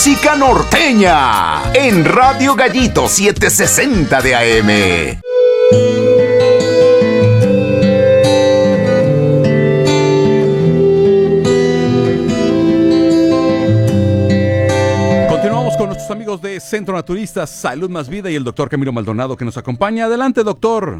música norteña en Radio Gallito 760 de AM. Con nuestros amigos de Centro Naturista Salud Más Vida y el doctor Camilo Maldonado que nos acompaña. Adelante, doctor.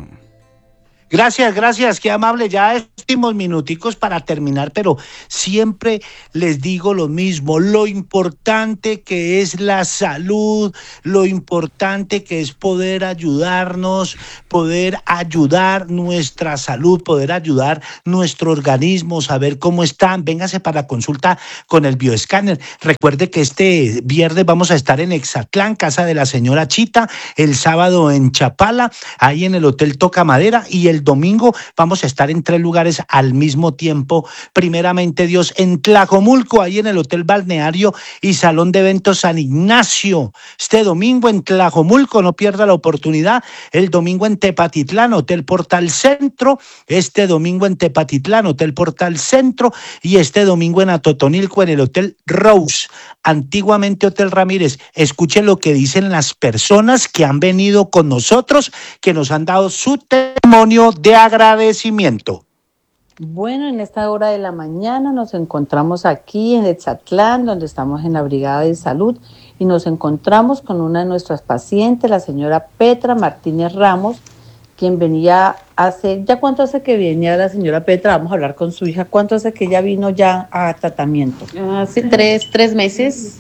Gracias, qué amable. Ya últimos minuticos para terminar, pero siempre les digo lo mismo, lo importante que es la salud, lo importante que es poder ayudarnos, poder ayudar nuestra salud, poder ayudar nuestro organismo, saber cómo están. Véngase para la consulta con el bioescáner. Recuerde que este viernes vamos a estar en Exatlán, casa de la señora Chita, el sábado en Chapala, ahí en el Hotel Toca Madera, y el domingo vamos a estar en 3 lugares al mismo tiempo. Primeramente Dios, en Tlajomulco, ahí en el Hotel Balneario y Salón de Eventos San Ignacio. Este domingo en Tlajomulco, no pierda la oportunidad. El domingo en Tepatitlán, Hotel Portal Centro. Este domingo en Tepatitlán, Hotel Portal Centro. Y este domingo en Atotonilco, en el Hotel Rose, antiguamente Hotel Ramírez. Escuche lo que dicen las personas que han venido con nosotros, que nos han dado su testimonio de agradecimiento. Bueno, en esta hora de la mañana nos encontramos aquí en Exatlán, donde estamos en la Brigada de Salud, y nos encontramos con una de nuestras pacientes, la señora Petra Martínez Ramos, quien venía ¿ya cuánto hace que venía la señora Petra? Vamos a hablar con su hija. ¿Cuánto hace que ella vino ya a tratamiento? Hace tres meses,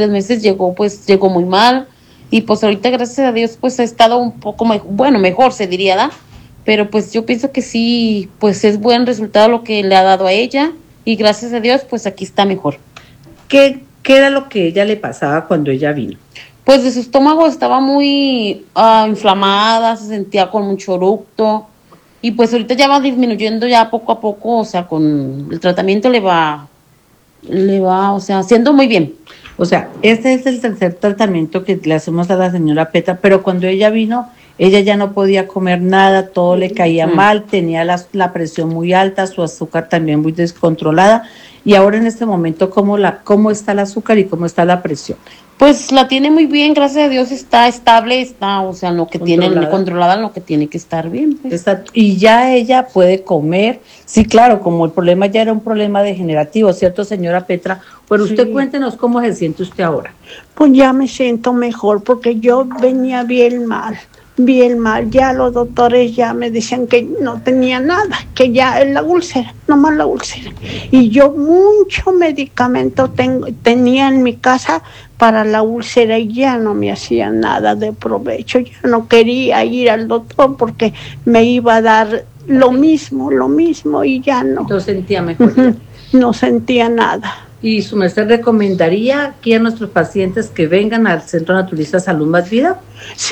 llegó muy mal, y pues ahorita gracias a Dios pues ha estado un poco mejor se diría, ¿da? Pero pues yo pienso que sí, pues es buen resultado lo que le ha dado a ella, y gracias a Dios pues aquí está mejor. ¿Qué era lo que ella le pasaba cuando ella vino? Pues de su estómago estaba muy inflamada, se sentía con mucho eructo, y pues ahorita ya va disminuyendo ya poco a poco, o sea, con el tratamiento le va, o sea, haciendo muy bien. O sea, este es el tercer tratamiento que le hacemos a la señora Petra, pero cuando ella vino, ella ya no podía comer nada, todo le caía mal, tenía la presión muy alta, su azúcar también muy descontrolada. Y ahora en este momento, ¿cómo está el azúcar y cómo está la presión? Pues la tiene muy bien, gracias a Dios está estable, está, o sea, lo que tiene controlada, lo que tiene que estar bien. Pues. Y ya ella puede comer. Sí, claro, como el problema ya era un problema degenerativo, ¿cierto, señora Petra? Pero usted cuéntenos cómo se siente usted ahora. Pues ya me siento mejor porque yo venía bien mal. Ya los doctores ya me decían que no tenía nada, que ya es la úlcera, nomás la úlcera. Y yo mucho medicamento tenía en mi casa para la úlcera y ya no me hacía nada de provecho. Ya no quería ir al doctor porque me iba a dar lo mismo y ya no. No sentía mejor. No sentía nada. ¿Y su merced recomendaría aquí a nuestros pacientes que vengan al Centro Naturista Salud Más Vida?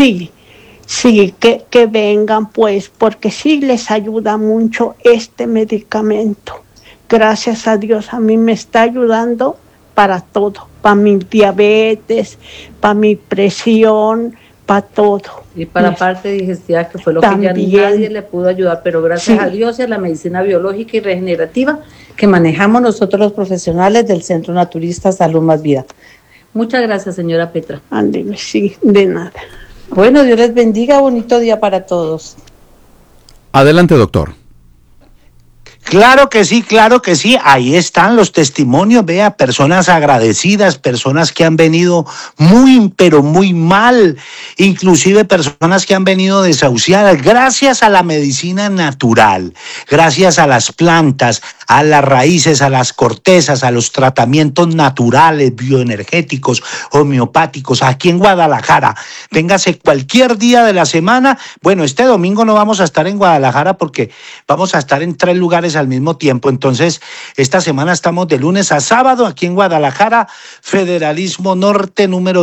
Sí, que vengan pues, porque sí les ayuda mucho este medicamento. Gracias a Dios, a mí me está ayudando para todo, para mi diabetes, para mi presión, para todo. Y para la parte digestiva, que fue lo también, que ya nadie le pudo ayudar, pero gracias a Dios y a la medicina biológica y regenerativa que manejamos nosotros los profesionales del Centro Naturista Salud Más Vida. Muchas gracias, señora Petra. Ándeme, sí, de nada. Bueno, Dios les bendiga, bonito día para todos. Adelante, doctor. Claro que sí, ahí están los testimonios, vea, personas agradecidas, personas que han venido muy, pero muy mal, inclusive personas que han venido desahuciadas, gracias a la medicina natural, gracias a las plantas, a las raíces, a las cortezas, a los tratamientos naturales, bioenergéticos, homeopáticos, aquí en Guadalajara. Véngase cualquier día de la semana. Bueno, este domingo no vamos a estar en Guadalajara porque vamos a estar en 3 lugares al mismo tiempo. Entonces, esta semana estamos de lunes a sábado aquí en Guadalajara, Federalismo Norte, número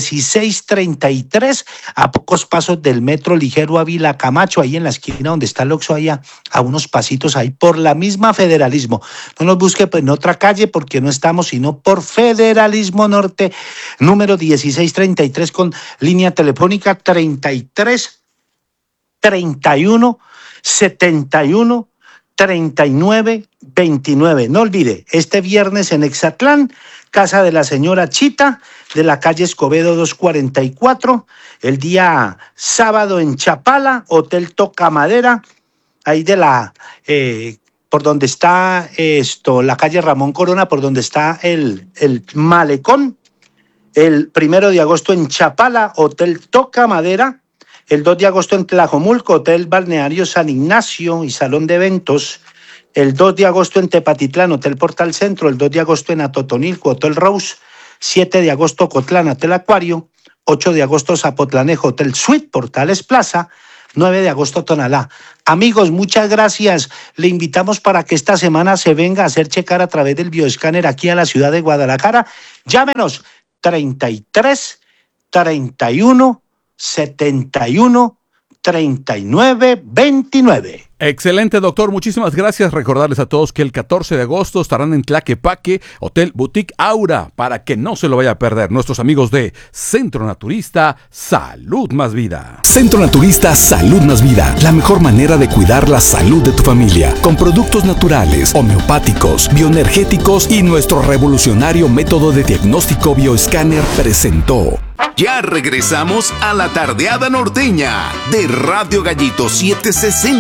1633, a pocos pasos del metro ligero Ávila Camacho, ahí en la esquina donde está el Oxxo, allá a unos pasitos ahí, por la misma Federalismo. No nos busque pues, en otra calle porque no estamos, sino por Federalismo Norte, número 1633, con línea telefónica 33 31 71 39 29. No olvide, este viernes en Exatlán, casa de la señora Chita, de la calle Escobedo 244. El día sábado en Chapala, Hotel Toca Madera, ahí de la por donde está la calle Ramón Corona, por donde está el malecón. El 1 de agosto en Chapala, Hotel Toca Madera. El 2 de agosto en Tlajomulco, Hotel Balneario San Ignacio y Salón de Eventos. El 2 de agosto en Tepatitlán, Hotel Portal Centro. El 2 de agosto en Atotonilco, Hotel Rose. 7 de agosto Ocotlán, Hotel Acuario. 8 de agosto Zapotlanejo, Hotel Suite, Portales Plaza. 9 de agosto Tonalá. Amigos, muchas gracias. Le invitamos para que esta semana se venga a hacer checar a través del bioescáner aquí a la ciudad de Guadalajara. Llámenos 33 31 71 39 29. Excelente, doctor. Muchísimas gracias. Recordarles a todos que el 14 de agosto estarán en Tlaquepaque, Hotel Boutique Aura, para que no se lo vaya a perder. Nuestros amigos de Centro Naturista Salud Más Vida. Centro Naturista Salud Más Vida. La mejor manera de cuidar la salud de tu familia. Con productos naturales, homeopáticos, bioenergéticos y nuestro revolucionario método de diagnóstico bioescáner presentó. Ya regresamos a la tardeada norteña de Radio Gallito 760